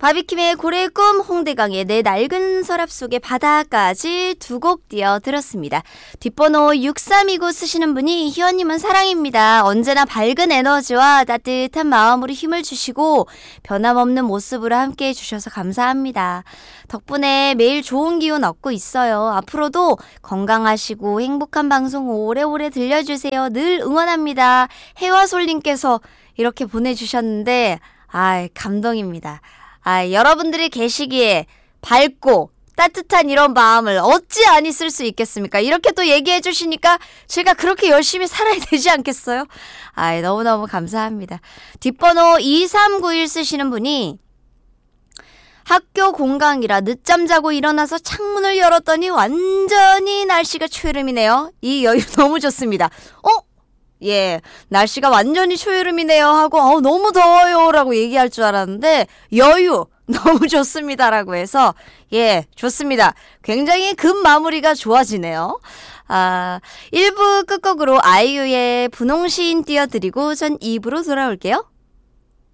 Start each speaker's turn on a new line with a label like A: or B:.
A: 바비킴의 고래의 꿈, 홍대강의 내 낡은 서랍 속의 바다까지 두 곡 띄워드렸습니다. 뒷번호 6329 쓰시는 분이 희원님은 사랑입니다. 언제나 밝은 에너지와 따뜻한 마음으로 힘을 주시고 변함없는 모습으로 함께해 주셔서 감사합니다. 덕분에 매일 좋은 기운 얻고 있어요. 앞으로도 건강하시고 행복한 방송 오래오래 들려주세요. 늘 응원합니다. 해화솔님께서 이렇게 보내주셨는데 감동입니다. 여러분들이 계시기에 밝고 따뜻한 이런 마음을 어찌 안 있을 수 있겠습니까? 이렇게 또 얘기해 주시니까 제가 그렇게 열심히 살아야 되지 않겠어요? 너무너무 감사합니다. 뒷번호 2391 쓰시는 분이 학교 공강이라 늦잠 자고 일어나서 창문을 열었더니 완전히 날씨가 초여름이네요. 이 여유 너무 좋습니다. 날씨가 완전히 초여름이네요 하고 너무 더워요 라고 얘기할 줄 알았는데 여유 너무 좋습니다라고 해서 좋습니다. 굉장히 급 마무리가 좋아지네요. 1부 끝곡으로 아이유의 분홍시인 띄워드리고 전 2부로 돌아올게요.